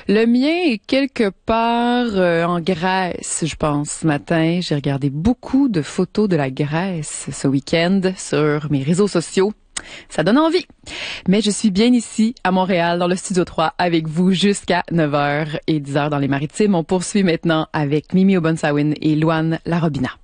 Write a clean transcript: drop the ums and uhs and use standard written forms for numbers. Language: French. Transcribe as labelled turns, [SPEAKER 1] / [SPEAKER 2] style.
[SPEAKER 1] Le mien est quelque part en Grèce, je pense. Ce matin, j'ai regardé beaucoup de photos de la Grèce ce week-end sur mes réseaux sociaux. Ça donne envie. Mais je suis bien ici, à Montréal, dans le Studio 3, avec vous jusqu'à 9h et 10h dans les Maritimes. On poursuit maintenant avec Mimi Obonsawin et Louane Larobina.